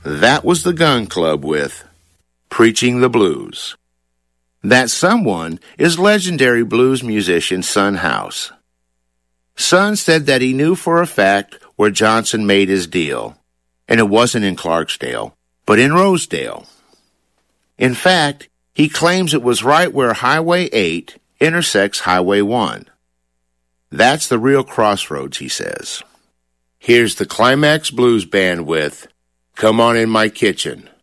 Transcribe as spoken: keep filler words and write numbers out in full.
That was the Gun Club with Preaching the Blues. That someone is legendary blues musician Son House. Son said that he knew for a fact where Johnson made his deal, and it wasn't in Clarksdale, but in Rosedale. In fact, he claims it was right where Highway eight intersects Highway one. That's the real crossroads, he says. Here's the Climax Blues Band with Come On In My Kitchen.